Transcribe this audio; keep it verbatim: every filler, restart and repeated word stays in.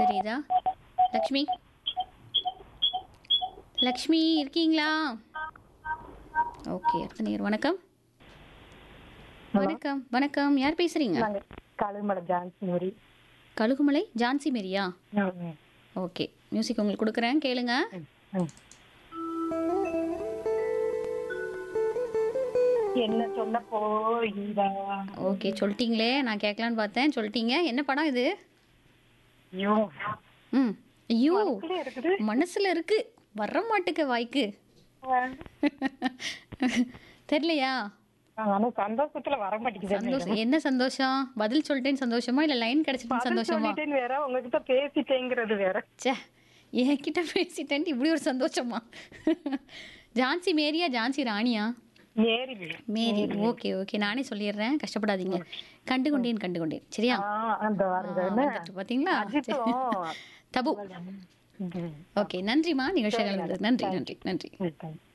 தெரியுதா? லக்ஷ்மி லக்ஷ்மி இருக்கீங்களா? ஓகே, அடுத்த நேர். வணக்கம் ஹலோ, வணக்கம் வணக்கம். யார் பேசுறீங்க? நாங்க கழுமலை ஜான்சி மேரி. கழுகுமலை ஜான்சி மேரியா? ம், ம், ஓகே, மியூசிக் உங்களுக்கு கொடுக்குறேன், கேளுங்க. ம், ம். என்ன சொல்ல போகிறா? ஓகே, சொல்லிட்டீங்களே, நான் கேட்கலான்னு பார்த்தேன், சொல்லிட்டீங்க. என்ன படம் இது? ஐயோ, ம். ஐயோ, மனசுல இருக்குது. மனசுல இருக்கு, வர மாட்டுக்க வாய்க்கு. தெரியலையா? ஆனா சந்தோஷத்துல வர மாட்டேங்குது. சந்தோஷம். என்ன சந்தோஷம்? பதில் சொல்லிட்டேன்னு சந்தோஷமா, இல்ல லைன் கிடைச்சிட்டேன்னு பதில் சந்தோஷமா? சொல்லிட்டேன்னு வேற, உங்ககிட்ட பேசிட்டேங்கிறது வேற. ச்சே, என்கிட்ட பேசிட்டேன்ட்டு இப்படி ஒரு சந்தோஷமா? ஜான்சி மேரியா ஜான்சி ராணியா? மேரி மேரி. ஓகே ஓகே, நானே சொல்லிடுறேன், கஷ்டப்படாதீங்க. கண்டுகொண்டேன் கண்டுகொண்டேன். சரியா? ஆ, அந்த ஆ, வாருங்க என்ன? வந்துட்டு பாத்தீங்களா? அஜித்தும் தபு. ம், ஓகே, நன்றிமா, நிகழ்ச்சிகள். நன்றி நன்றி நன்றி. ம், ம்.